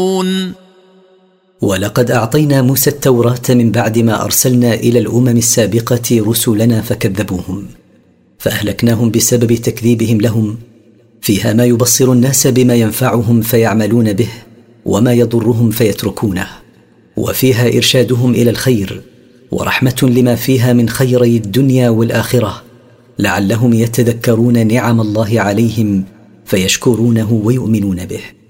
ولقد أعطينا موسى التوراة من بعد ما أرسلنا إلى الأمم السابقة رسلنا فكذبوهم، فأهلكناهم بسبب تكذيبهم لهم. فيها ما يبصر الناس بما ينفعهم فيعملون به، وما يضرهم فيتركونه، وفيها إرشادهم إلى الخير، ورحمة لما فيها من خيري الدنيا والآخرة، لعلهم يتذكرون نعم الله عليهم فيشكرونه ويؤمنون به.